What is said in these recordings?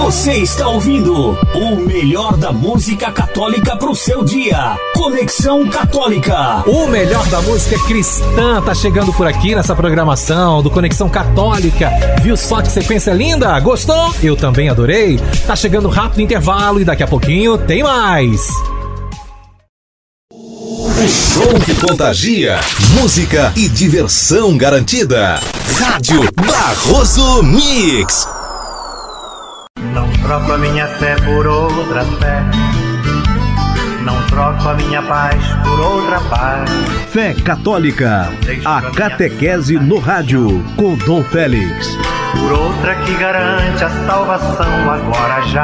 Você está ouvindo o melhor da música católica pro seu dia. Conexão Católica. O melhor da música cristã tá chegando por aqui nessa programação do Conexão Católica. Viu só que sequência linda? Gostou? Eu também adorei. Tá chegando rápido intervalo e daqui a pouquinho tem mais. O som que contagia, música e diversão garantida. Rádio Barroso Mix. Não troco a minha fé por outra fé. Não troco a minha paz por outra paz. Fé Católica, a catequese no rádio, com Dom Félix. Por outra que garante a salvação agora já.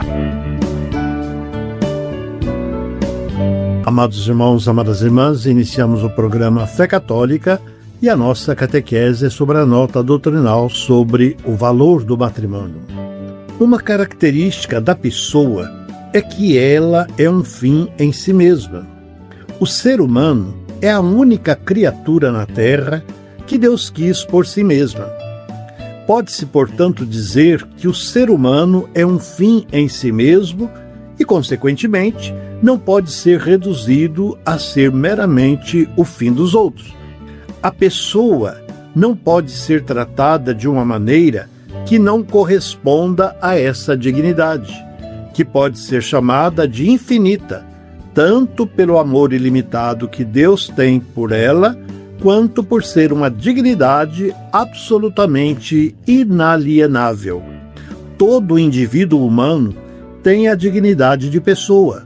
Amados irmãos, amadas irmãs, iniciamos o programa Fé Católica e a nossa catequese é sobre a nota doutrinal sobre o valor do matrimônio. Uma característica da pessoa é que ela é um fim em si mesma. O ser humano é a única criatura na Terra que Deus quis por si mesma. Pode-se, portanto, dizer que o ser humano é um fim em si mesmo e, consequentemente, não pode ser reduzido a ser meramente o fim dos outros. A pessoa não pode ser tratada de uma maneira que não corresponda a essa dignidade, que pode ser chamada de infinita, tanto pelo amor ilimitado que Deus tem por ela, quanto por ser uma dignidade absolutamente inalienável. Todo indivíduo humano tem a dignidade de pessoa.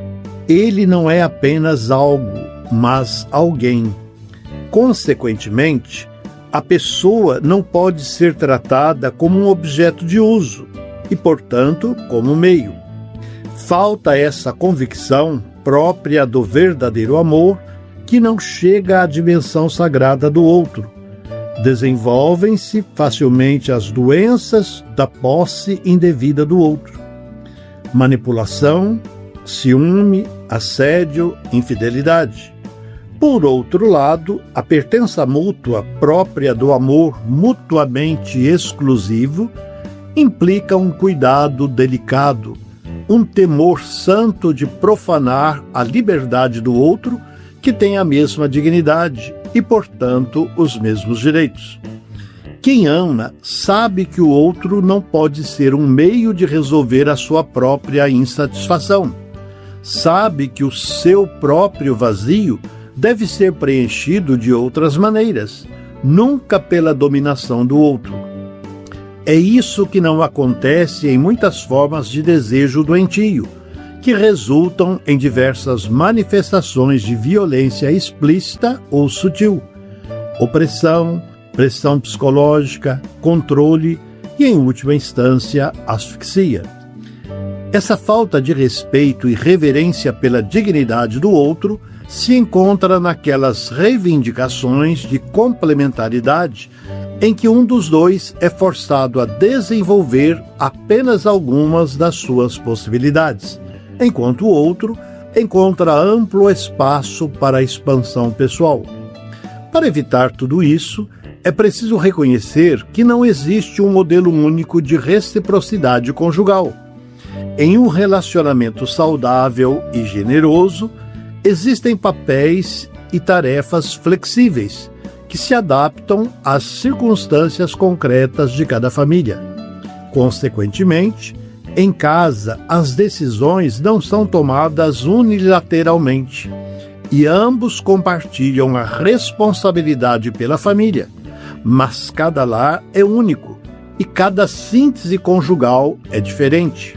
Ele não é apenas algo, mas alguém. Consequentemente, a pessoa não pode ser tratada como um objeto de uso e, portanto, como meio. Falta essa convicção própria do verdadeiro amor que não chega à dimensão sagrada do outro. Desenvolvem-se facilmente as doenças da posse indevida do outro. Manipulação, ciúme, assédio, infidelidade. Por outro lado, a pertença mútua própria do amor mutuamente exclusivo implica um cuidado delicado, um temor santo de profanar a liberdade do outro, que tem a mesma dignidade e, portanto, os mesmos direitos. Quem ama sabe que o outro não pode ser um meio de resolver a sua própria insatisfação. Sabe que o seu próprio vazio deve ser preenchido de outras maneiras, nunca pela dominação do outro. É isso que não acontece em muitas formas de desejo doentio, que resultam em diversas manifestações de violência explícita ou sutil, opressão, pressão psicológica, controle e, em última instância, asfixia. Essa falta de respeito e reverência pela dignidade do outro se encontra naquelas reivindicações de complementaridade em que um dos dois é forçado a desenvolver apenas algumas das suas possibilidades, enquanto o outro encontra amplo espaço para a expansão pessoal. Para evitar tudo isso, é preciso reconhecer que não existe um modelo único de reciprocidade conjugal. Em um relacionamento saudável e generoso, existem papéis e tarefas flexíveis que se adaptam às circunstâncias concretas de cada família. Consequentemente, em casa, as decisões não são tomadas unilateralmente e ambos compartilham a responsabilidade pela família, mas cada lar é único e cada síntese conjugal é diferente.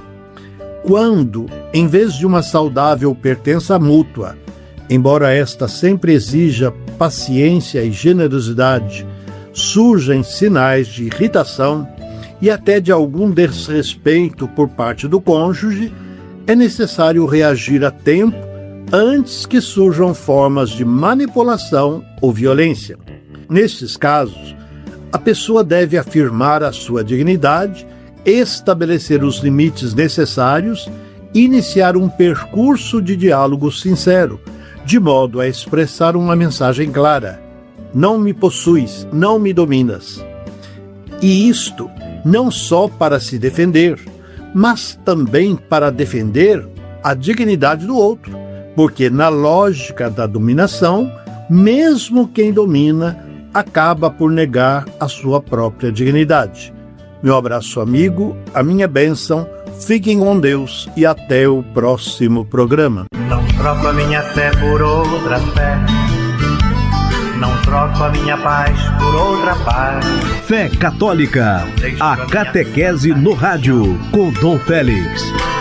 Quando, em vez de uma saudável pertença mútua, embora esta sempre exija paciência e generosidade, surgem sinais de irritação e até de algum desrespeito por parte do cônjuge, é necessário reagir a tempo antes que surjam formas de manipulação ou violência. Nestes casos, a pessoa deve afirmar a sua dignidade, estabelecer os limites necessários e iniciar um percurso de diálogo sincero, de modo a expressar uma mensagem clara: não me possuis, não me dominas. E isto não só para se defender, mas também para defender a dignidade do outro, porque na lógica da dominação, mesmo quem domina acaba por negar a sua própria dignidade. Meu abraço amigo, a minha bênção, fiquem com Deus e até o próximo programa. Não troco a minha fé por outra fé, não troco a minha paz por outra paz. Fé Católica, a catequese no rádio, com Dom Félix.